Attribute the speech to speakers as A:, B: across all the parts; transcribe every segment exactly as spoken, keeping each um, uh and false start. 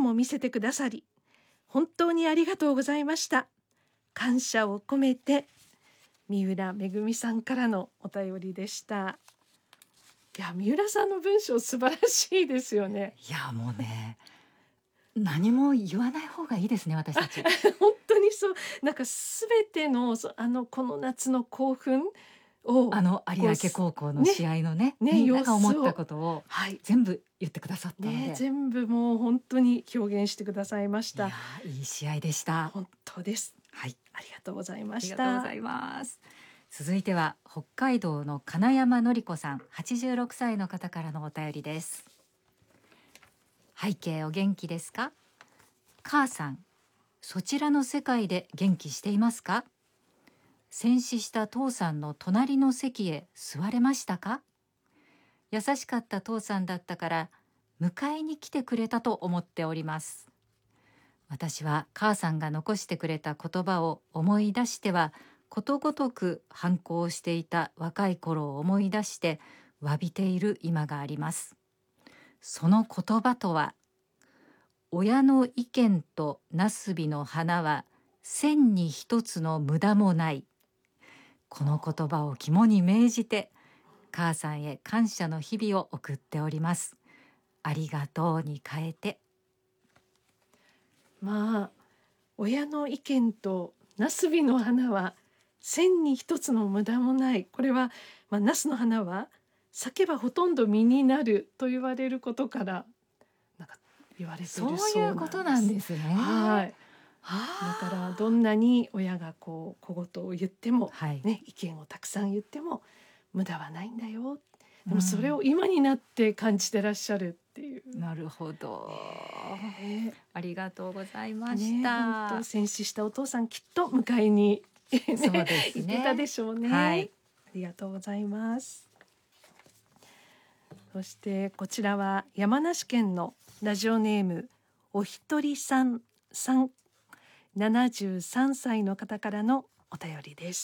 A: も見せてくださり本当にありがとうございました。感謝を込めて、三浦めぐみさんからのお便りでした。いや、三浦さんの文章素晴らしいですよね。
B: いやもうね、何も言わない方がいいですね、私たち。
A: 本当にそう。なんかすべてのあのこの夏の興奮を
B: あの有明高校の試合のね、ね、みんなが思ったことを全部言ってくださったので、
A: ね、全部もう本当に表現してくださいました。
B: いやいい試合でした。
A: 本当です。
B: はい、
A: ありがとうございました。
B: ありがとうございます。続いては北海道の金山のり子さん、はちじゅうろくさいの方からのお便りです。背景お元気ですか？母さん、そちらの世界で元気していますか？戦死した父さんの隣の席へ座れましたか？優しかった父さんだったから迎えに来てくれたと思っております。私は母さんが残してくれた言葉を思い出してはことごとく反抗していた若い頃を思い出して詫びている今があります。その言葉とは、親の意見となすびの花は千に一つの無駄もない。この言葉を肝に銘じて母さんへ感謝の日々を送っております。ありがとうに変えて。
A: まあ親の意見となすびの花は千に一つの無駄もない。これは、まあ、ナスの花は咲けばほとんど実になると言われることからなんか言われているそうなんです。
B: そういうことなんですね。
A: はい。だからどんなに親がこう小言を言っても、
B: はい
A: ね、意見をたくさん言っても無駄はないんだよ。でもそれを今になって感じてらっしゃるっていう。
B: うん、なるほど、
A: ね、
B: ありがとうございました。
A: ね、本当戦死したお父さんきっと迎えに、ね、
B: そうですね、
A: 行ってたでしょうね、はい、ありがとうございます。そしてこちらは山梨県のラジオネームおひとりさんさん、ななじゅうさんさいの方からのお便りです。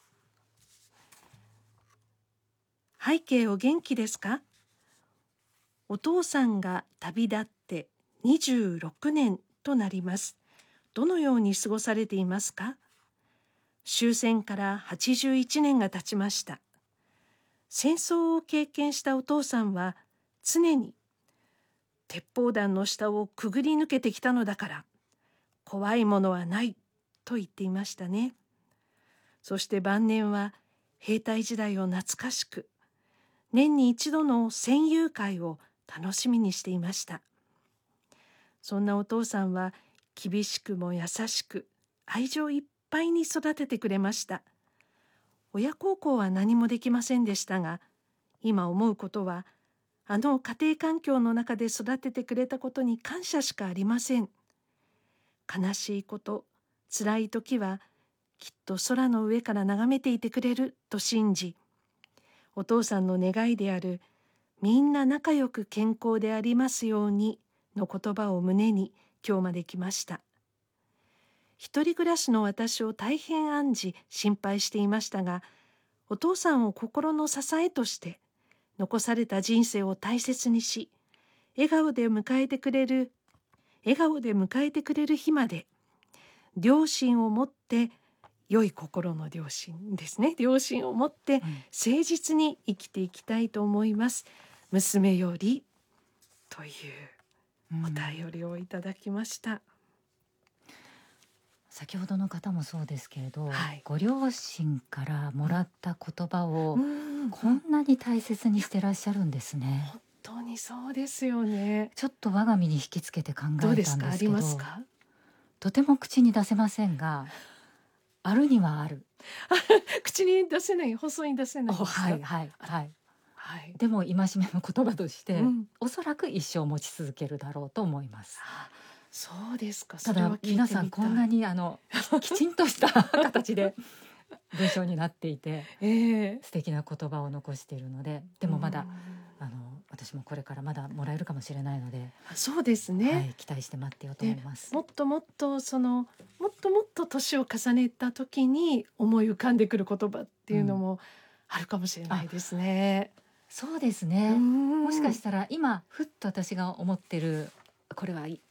A: 背景お元気ですか？お父さんが旅立ってにじゅうろくねんとなります。どのように過ごされていますか？終戦からはちじゅういちねんが経ちました。戦争を経験したお父さんは常に鉄砲弾の下をくぐり抜けてきたのだから怖いものはないと言っていましたね。そして晩年は兵隊時代を懐かしく、年に一度の戦友会を楽しみにしていました。そんなお父さんは厳しくも優しく愛情いっぱいに育ててくれました。親孝行は何もできませんでしたが、今思うことはあの家庭環境の中で育ててくれたことに感謝しかありません。悲しいこと、辛い時はきっと空の上から眺めていてくれると信じ、お父さんの願いであるみんな仲良く健康でありますようにの言葉を胸に今日まで来ました。一人暮らしの私を大変案じ心配していましたが、お父さんを心の支えとして残された人生を大切にし、笑顔で迎えてくれる笑顔で迎えてくれる日まで、良心を持って良い心の良心ですね。良心を持って誠実に生きていきたいと思います。うん、娘よりというお便りをいただきました。うん、
B: 先ほどの方もそうですけれど、
A: はい、
B: ご両親からもらった言葉をこんなに大切にしてらっしゃるんですね。
A: 本当にそうですよね。
B: ちょっと我が身に引きつけて考えたんですけど、
A: どうですか？ありますか？
B: とても口に出せませんが、あるにはある。
A: 口に出せない、細い出せないですか？
B: はいはいはい
A: はい、
B: でも戒めの言葉として、うん、おそらく一生持ち続けるだろうと思います。
A: あ、そうですか。
B: ただ皆さんこんなにあのきちんとした形で文章になっていて、えー、素敵な言葉を残しているので、でもまだあの私もこれからまだもらえるかもしれないので、
A: そうですね、
B: はい、期待して待ってようと思います。
A: もっともっとそのもっともっと年を重ねた時に思い浮かんでくる言葉っていうのもあるかもしれないですね。
B: うん、そうですね。もしかしたら今ふっと私が思ってるこれは